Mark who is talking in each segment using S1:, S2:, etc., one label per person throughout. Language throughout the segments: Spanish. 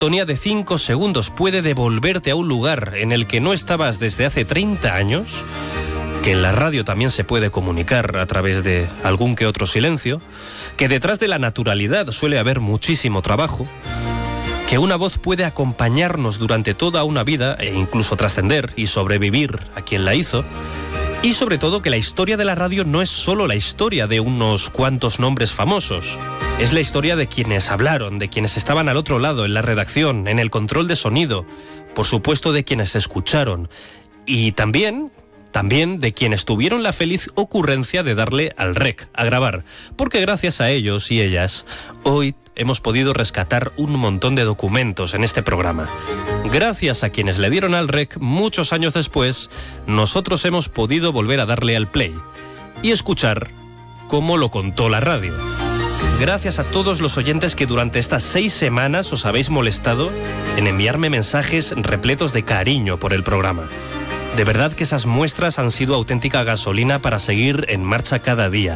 S1: sintonía de 5 segundos puede devolverte a un lugar en el que no estabas desde hace 30 años, que en la radio también se puede comunicar a través de algún que otro silencio, que detrás de la naturalidad suele haber muchísimo trabajo, que una voz puede acompañarnos durante toda una vida e incluso trascender y sobrevivir a quien la hizo, y sobre todo que la historia de la radio no es solo la historia de unos cuantos nombres famosos, es la historia de quienes hablaron, de quienes estaban al otro lado, en la redacción, en el control de sonido, por supuesto de quienes escucharon, y también de quienes tuvieron la feliz ocurrencia de darle al rec, a grabar, porque gracias a ellos y ellas, hoy hemos podido rescatar un montón de documentos en este programa. Gracias a quienes le dieron al rec, muchos años después, nosotros hemos podido volver a darle al play y escuchar cómo lo contó la radio. Gracias a todos los oyentes que durante estas 6 semanas os habéis molestado en enviarme mensajes repletos de cariño por el programa. De verdad que esas muestras han sido auténtica gasolina para seguir en marcha cada día.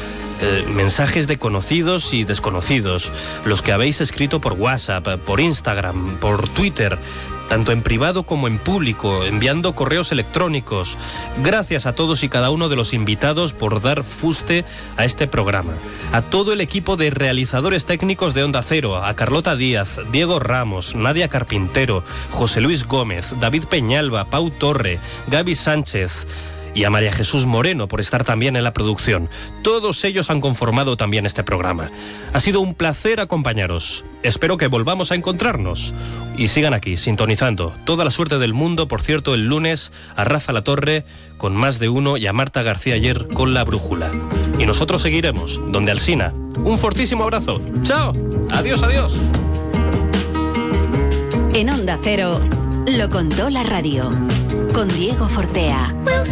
S1: Mensajes de conocidos y desconocidos, los que habéis escrito por WhatsApp, por Instagram, por Twitter, tanto en privado como en público, enviando correos electrónicos. Gracias a todos y cada uno de los invitados por dar fuste a este programa. A todo el equipo de realizadores técnicos de Onda Cero, a Carlota Díaz, Diego Ramos, Nadia Carpintero, José Luis Gómez, David Peñalba, Pau Torre, Gaby Sánchez y a María Jesús Moreno por estar también en la producción. Todos ellos han conformado también este programa. Ha sido un placer acompañaros. Espero que volvamos a encontrarnos. Y sigan aquí, sintonizando. Toda la suerte del mundo, por cierto, el lunes a Rafa Latorre con Más de Uno y a Marta García Ayer con La Brújula. Y nosotros seguiremos, donde Alsina. Un fortísimo abrazo. ¡Chao! ¡Adiós, adiós!
S2: En Onda Cero, lo contó la radio. Con Diego Fortea.